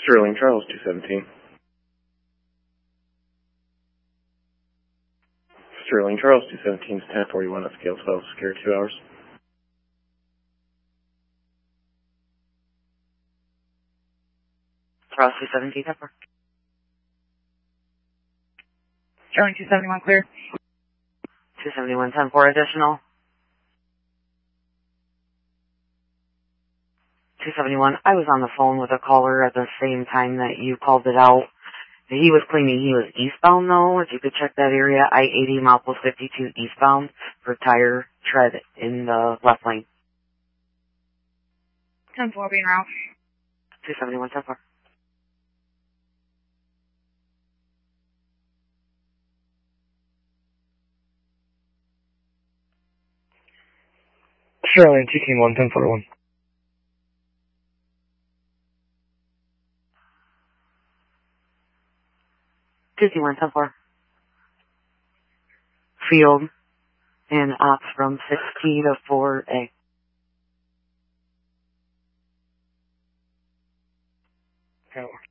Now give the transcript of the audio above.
Sterling Charles 217. Sterling Charles 217 is 1041 at scale 12, secure 2 hours. Charles 217, 10-4. Sterling 271 clear. 271, 10-4 additional. 271, I was on the phone with a caller at the same time that you called it out. He was claiming he was eastbound though. If you could check that area, I-80 milepost 52 eastbound for tire tread in the left lane. 10-4 being route. 271, 10-4. Sterling 221, 1041. One 10-4. Field and ops from 6T to 4A. Okay.